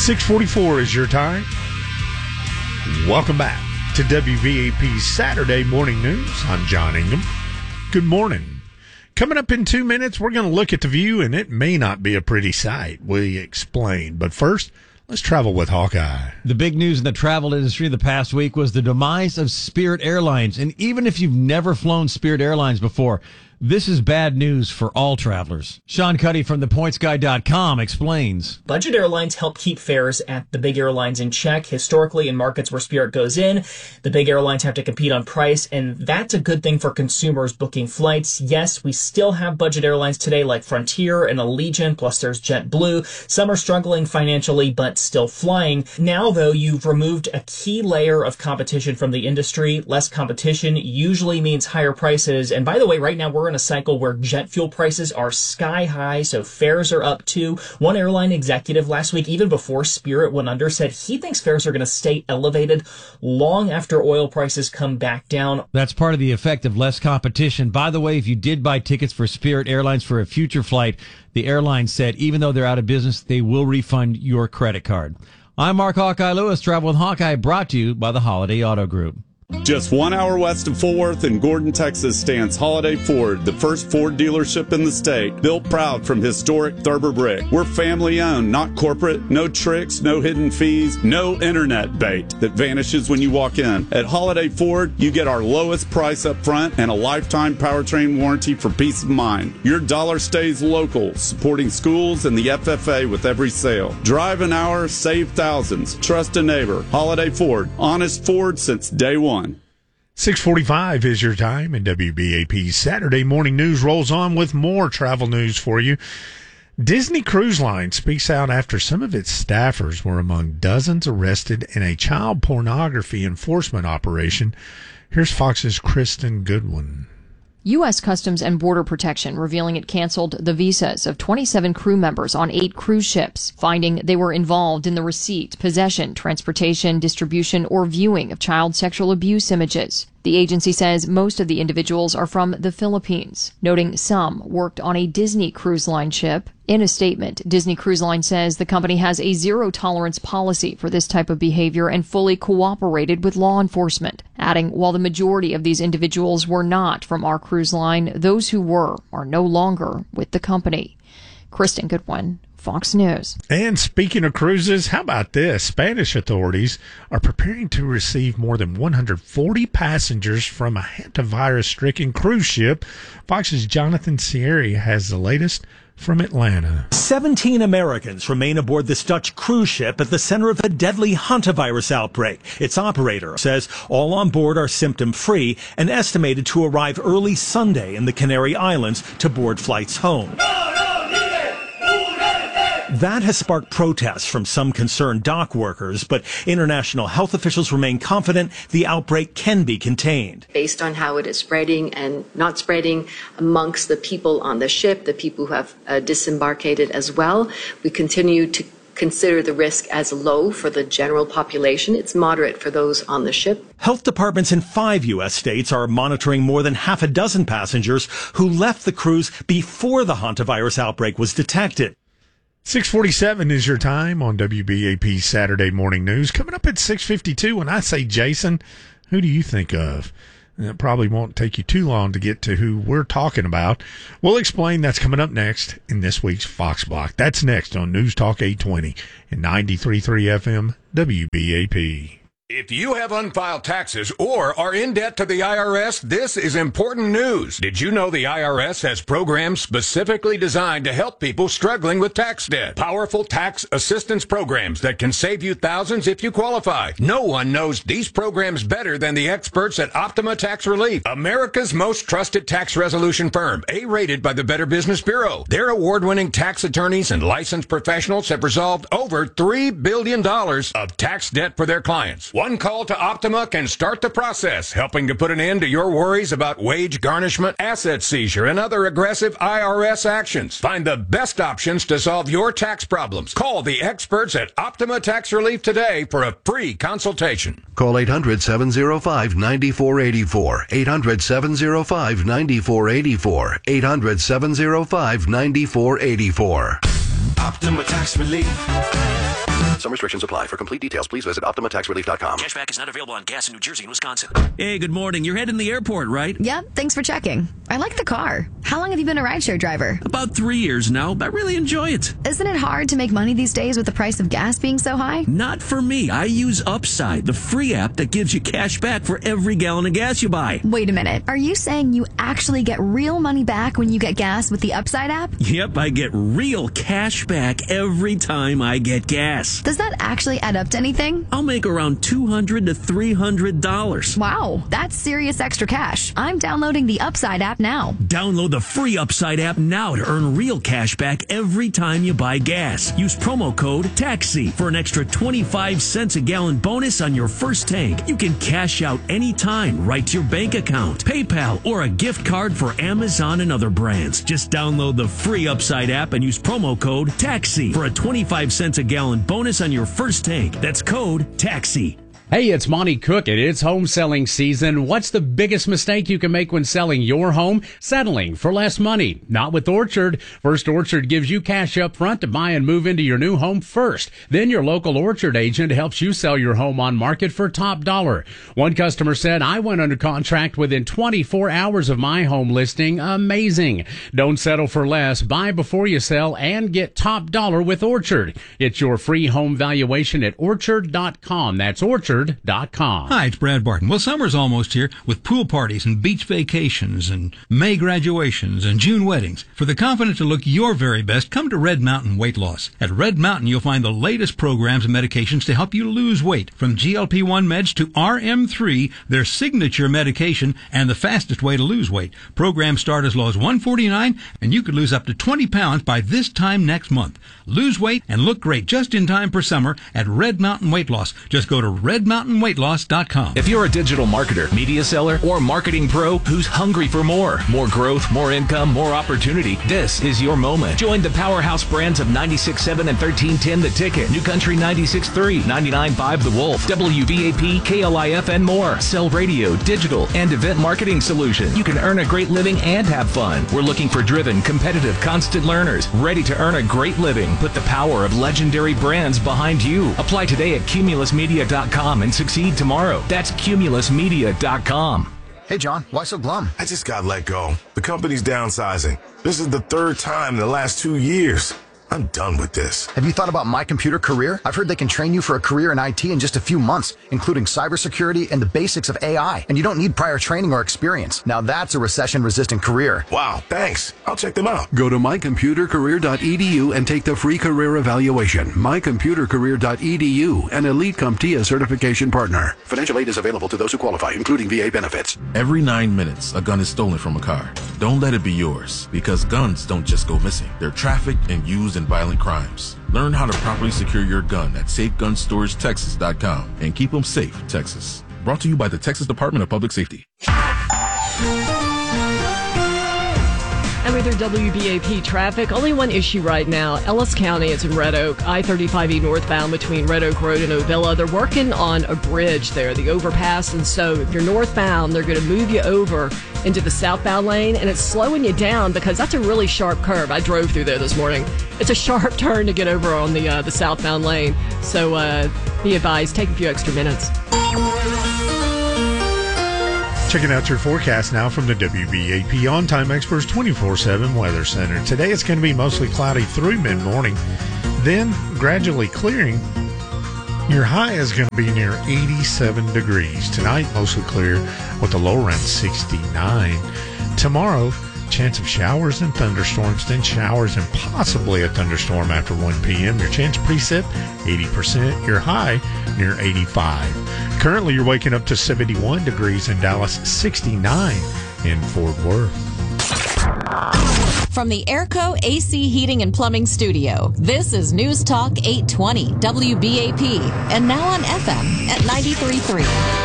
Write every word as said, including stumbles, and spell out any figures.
six forty-four is your time. Welcome back to W V A P's Saturday Morning News. I'm John Ingham. Good morning. Coming up in two minutes, we're going to look at the view, and it may not be a pretty sight. We explain. But first, let's travel with Hawkeye. The big news in the travel industry the past week was the demise of Spirit Airlines. And even if you've never flown Spirit Airlines before, this is bad news for all travelers. Sean Cuddy from the points guy dot com explains. Budget airlines help keep fares at the big airlines in check. Historically, in markets where Spirit goes in, the big airlines have to compete on price, and that's a good thing for consumers booking flights. Yes, we still have budget airlines today like Frontier and Allegiant, plus there's JetBlue. Some are struggling financially, but still flying. Now, though, you've removed a key layer of competition from the industry. Less competition usually means higher prices. And by the way, right now we're in a cycle where jet fuel prices are sky high, so fares are up too. One airline executive last week, even before Spirit went under, said he thinks fares are going to stay elevated long after oil prices come back down. That's part of the effect of less competition. By the way, if you did buy tickets for Spirit Airlines for a future flight, the airline said even though they're out of business, they will refund your credit card. I'm Mark Hawkeye Lewis. Travel with Hawkeye brought to you by the Holiday Auto Group. Just one hour west of Fort Worth in Gordon, Texas stands Holiday Ford, the first Ford dealership in the state, built proud from historic Thurber brick. We're family owned, not corporate, no tricks, no hidden fees, no internet bait that vanishes when you walk in. At Holiday Ford, you get our lowest price up front and a lifetime powertrain warranty for peace of mind. Your dollar stays local, supporting schools and the F F A with every sale. Drive an hour, save thousands. Trust a neighbor. Holiday Ford, honest Ford since day one. six forty-five is your time, and W B A P's Saturday Morning News rolls on with more travel news for you. Disney Cruise Line speaks out after some of its staffers were among dozens arrested in a child pornography enforcement operation. Here's Fox's Kristen Goodwin. U S Customs and Border Protection revealing it canceled the visas of twenty-seven crew members on eight cruise ships, finding they were involved in the receipt, possession, transportation, distribution, or viewing of child sexual abuse images. The agency says most of the individuals are from the Philippines, noting some worked on a Disney Cruise Line ship. In a statement, Disney Cruise Line says the company has a zero-tolerance policy for this type of behavior and fully cooperated with law enforcement, adding while the majority of these individuals were not from our cruise line, those who were are no longer with the company. Kristen Goodwin, Fox News. And speaking of cruises, how about this? Spanish authorities are preparing to receive more than one hundred forty passengers from a hantavirus-stricken cruise ship. Fox's Jonathan Sierra has the latest from Atlanta. seventeen Americans remain aboard this Dutch cruise ship at the center of a deadly hantavirus outbreak. Its operator says all on board are symptom-free and estimated to arrive early Sunday in the Canary Islands to board flights home. That has sparked protests from some concerned dock workers, but international health officials remain confident the outbreak can be contained. Based on how it is spreading and not spreading amongst the people on the ship, the people who have uh, disembarked as well, we continue to consider the risk as low for the general population. It's moderate for those on the ship. Health departments in five U S states are monitoring more than half a dozen passengers who left the cruise before the hantavirus outbreak was detected. six forty-seven is your time on W B A P Saturday Morning News. Coming up at six fifty-two, when I say Jason, who do you think of? And it probably won't take you too long to get to who we're talking about. We'll explain. That's coming up next in this week's Fox Block. That's next on News Talk eight twenty and ninety-three point three F M W B A P. If you have unfiled taxes or are in debt to the I R S, this is important news. Did you know the I R S has programs specifically designed to help people struggling with tax debt? Powerful tax assistance programs that can save you thousands if you qualify. No one knows these programs better than the experts at Optima Tax Relief, America's most trusted tax resolution firm, A-rated by the Better Business Bureau. Their award-winning tax attorneys and licensed professionals have resolved over three billion dollars of tax debt for their clients. One call to Optima can start the process, helping to put an end to your worries about wage garnishment, asset seizure, and other aggressive I R S actions. Find the best options to solve your tax problems. Call the experts at Optima Tax Relief today for a free consultation. Call eight hundred, seven oh five, nine four eight four. eight hundred, seven oh five, nine four eight four. eight hundred, seven oh five, nine four eight four. Optima Tax Relief. Some restrictions apply. For complete details, please visit Optima Tax Relief dot com. Cashback is not available on gas in New Jersey and Wisconsin. Hey, good morning. You're heading to the airport, right? Yep, thanks for checking. I like the car. How long have you been a rideshare driver? About three years now. I really enjoy it. Isn't it hard to make money these days with the price of gas being so high? Not for me. I use Upside, the free app that gives you cash back for every gallon of gas you buy. Wait a minute. Are you saying you actually get real money back when you get gas with the Upside app? Yep, I get real cash back every time I get gas. Does that actually add up to anything? I'll make around two hundred to three hundred dollars. Wow, that's serious extra cash. I'm downloading the Upside app now. Download the free Upside app now to earn real cash back every time you buy gas. Use promo code TAXI for an extra twenty-five cents a gallon bonus on your first tank. You can cash out anytime right to your bank account, PayPal, or a gift card for Amazon and other brands. Just download the free Upside app and use promo code TAXI for a twenty-five cents a gallon bonus on your first tank. That's code TAXI. Hey, it's Monty Cook, and it's home selling season. What's the biggest mistake you can make when selling your home? Settling for less money. Not with Orchard. First Orchard gives you cash up front to buy and move into your new home first. Then your local Orchard agent helps you sell your home on market for top dollar. One customer said, I went under contract within twenty-four hours of my home listing. Amazing. Don't settle for less. Buy before you sell and get top dollar with Orchard. It's your free home valuation at orchard dot com. That's orchard dot com. Hi, it's Brad Barton. Well, summer's almost here with pool parties and beach vacations and May graduations and June weddings. For the confident to look your very best, come to Red Mountain Weight Loss. At Red Mountain, you'll find the latest programs and medications to help you lose weight. From G L P one meds to R M three, their signature medication and the fastest way to lose weight. Programs start as low as one hundred forty-nine dollars, and you could lose up to twenty pounds by this time next month. Lose weight and look great just in time for summer at Red Mountain Weight Loss. Just go to red mountain weight loss dot com. If you're a digital marketer, media seller, or marketing pro who's hungry for more, more growth, more income, more opportunity, this is your moment. Join the powerhouse brands of ninety-six point seven and thirteen ten The Ticket, New Country ninety-six point three, ninety-nine point five The Wolf, W V A P, K L I F, and more. Sell radio, digital, and event marketing solutions. You can earn a great living and have fun. We're looking for driven, competitive, constant learners, ready to earn a great living. Put the power of legendary brands behind you. Apply today at cumulus media dot com and succeed tomorrow. That's cumulus media dot com. Hey, John, why so glum? I just got let go. The company's downsizing. This is the third time in the last two years. I'm done with this. Have you thought about My Computer Career? I've heard they can train you for a career in I T in just a few months, including cybersecurity and the basics of A I. And you don't need prior training or experience. Now that's a recession-resistant career. Wow, thanks. I'll check them out. Go to my computer career dot e d u and take the free career evaluation. my computer career dot e d u, an Elite CompTIA certification partner. Financial aid is available to those who qualify, including V A benefits. Every nine minutes, a gun is stolen from a car. Don't let it be yours, because guns don't just go missing. They're trafficked and used in violent crimes. Learn how to properly secure your gun at safe gun storage texas dot com and keep them safe, Texas. Brought to you by the Texas Department of Public Safety. And with your W B A P traffic, only one issue right now. Ellis County, it's in Red Oak, I thirty-five E northbound between Red Oak Road and Ovilla. They're working on a bridge there, the overpass. And so if you're northbound, they're going to move you over into the southbound lane, and it's slowing you down because that's a really sharp curve. I drove through there this morning. It's a sharp turn to get over on the uh, the southbound lane. So uh, be advised, take a few extra minutes. Checking out your forecast now from the W B A P On-Time Experts twenty-four seven Weather Center. Today it's going to be mostly cloudy through mid-morning, then gradually clearing. Your high is going to be near eighty-seven degrees. Tonight, mostly clear with a low around sixty-nine. Tomorrow, chance of showers and thunderstorms, then showers and possibly a thunderstorm after one p.m. Your chance precip, eighty percent. Your high, near eighty-five. Currently, you're waking up to seventy-one degrees in Dallas, sixty-nine in Fort Worth. From the Airco A C Heating and Plumbing Studio, this is News Talk eight twenty W B A P, and now on F M at ninety-three point three.